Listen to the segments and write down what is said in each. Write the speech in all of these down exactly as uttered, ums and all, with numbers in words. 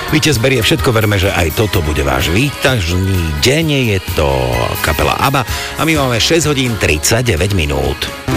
Víťaz berie všetko, verme, že aj toto bude váš výťažný deň. Je to kapela ABBA a my máme šesť hodín tridsaťdeväť minút.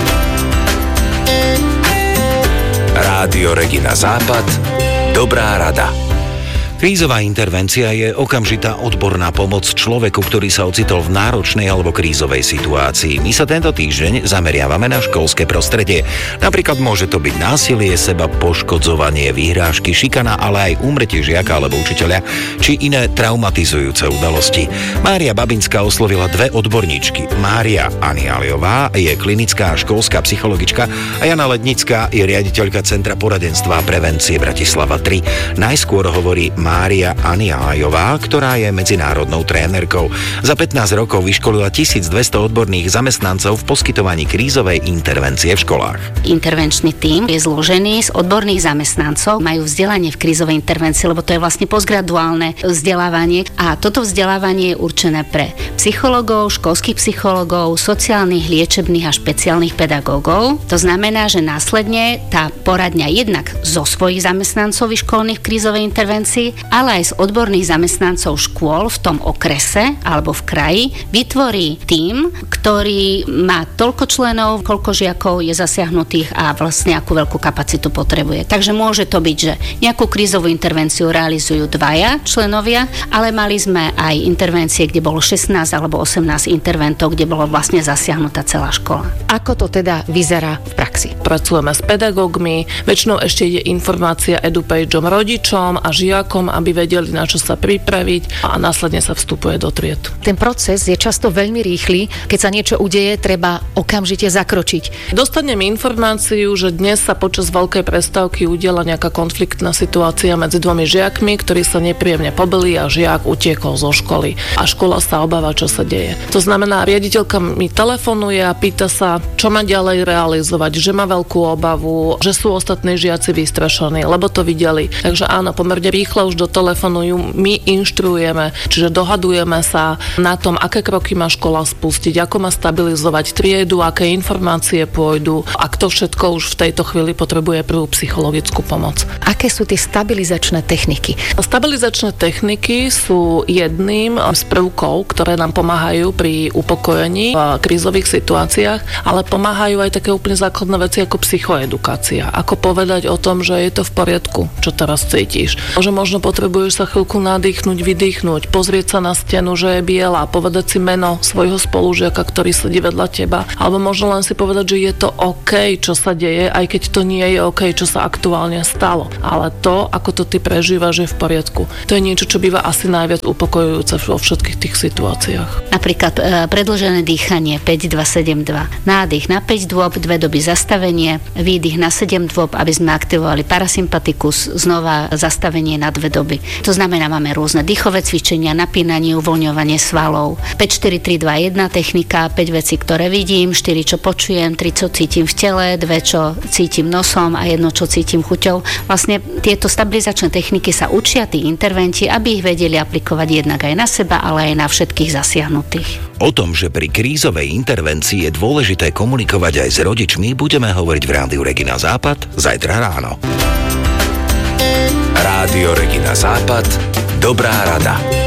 Rádio Regina Západ. Dobrá rada. Krízová intervencia je okamžitá odborná pomoc človeku, ktorý sa ocitol v náročnej alebo krízovej situácii. My sa tento týždeň zameriavame na školské prostredie. Napríklad môže to byť násilie, seba poškodzovanie, vyhrážky, šikana, ale aj úmrtie žiaka alebo učiteľa, či iné traumatizujúce udalosti. Mária Babinská oslovila dve odborníčky. Mária Aniáliová je klinická a školská psychologička a Jana Lednická je riaditeľka Centra poradenstva a prevencie Bratislava tri. Najskôr hovorí Mária Aniáliová, ktorá je medzinárodnou trénerkou. Za pätnásť rokov vyškolila tisícdvesto odborných zamestnancov v poskytovaní krízovej intervencie v školách. Intervenčný tím je zložený z odborných zamestnancov, majú vzdelanie v krízovej intervencii, lebo to je vlastne postgraduálne vzdelávanie a toto vzdelávanie je určené pre psychológov, školských psychológov, sociálnych, liečebných a špeciálnych pedagógov. To znamená, že následne tá poradňa jednak zo svojich zamestnancov vyškolených v krízovej intervencii, ale aj z odborných zamestnancov škôl v tom okrese alebo v kraji vytvorí tím, ktorý má toľko členov, koľko žiakov je zasiahnutých a vlastne akú veľkú kapacitu potrebuje. Takže môže to byť, že nejakú krízovú intervenciu realizujú dvaja členovia, ale mali sme aj intervencie, kde bolo šestnásť alebo osemnásť interventov, kde bolo vlastne zasiahnutá celá škola. Ako to teda vyzerá v praxi? Pracujeme s pedagógmi, väčšinou ešte ide informácia edupageom rodičom a žiakom, aby vedeli, na čo sa pripraviť a následne sa vstupuje do tried. Ten proces je často veľmi rýchly. Keď sa niečo udeje, treba okamžite zakročiť. Dostanem informáciu, že dnes sa počas veľkej prestávky udiela nejaká konfliktná situácia medzi dvomi žiakmi, ktorí sa nepríjemne pobili a žiak utiekol zo školy. A škola sa obáva, čo sa deje. To znamená, riaditeľka mi telefonuje a pýta sa, čo má ďalej realizovať, že má veľkú obavu, že sú ostatní žiaci vystrašení, lebo to videli. Takže áno, pomerne rýchlo už dotelefonujú, my inštruujeme, čiže dohadujeme sa na tom, aké kroky má škola spustiť, ako má stabilizovať triedu, aké informácie pôjdu a kto všetko už v tejto chvíli potrebuje prvú psychologickú pomoc. Aké sú tie stabilizačné techniky? Stabilizačné techniky sú jedným z prvkov, ktoré nám pomáhajú pri upokojení v krízových situáciách, ale pomáhajú aj také úplne základné veci ako psychoedukácia. Ako povedať o tom, že je to v poriadku, čo teraz cítiš. Že možno potrebuješ sa chvíľku nadýchnuť, vydýchnuť, pozrieť sa na stenu, že je biela, povedať si meno svojho spolužiaka, ktorý sedí vedľa teba, alebo možno len si povedať, že je to OK, čo sa deje, aj keď to nie je OK, čo sa aktuálne stalo. Ale to, ako to ty prežívaš, je v poriadku. To je niečo, čo býva asi najviac upokojujúce vo všetkých tých situáciách. Napríklad e, predĺžené dýchanie päť dva sedem dva. Nádych na päť dôb, dve doby zastavenie, výdych na sedem dôb, aby sme aktivovali parasympatikus, znova zastavenie na dve doby. To znamená, máme rôzne dýchové cvičenia, napínanie, uvoľňovanie svalov. päť štyri tri dva jeden technika, päť vecí, ktoré vidím, štyri čo počujem, tri čo cítim v tele, dve čo cítim nosom a jedno čo cítim chuťou. Vlastne tieto stabilizačné techniky sa učia tí interventi, aby ich vedeli aplikovať jednak aj na seba, ale aj na všetkých zasiahnutých. O tom, že pri krízovej intervencii je dôležité komunikovať aj s rodičmi, budeme hovoriť v Rádiu Regina Západ zajtra ráno. Rádio Regina Západ. Dobrá rada.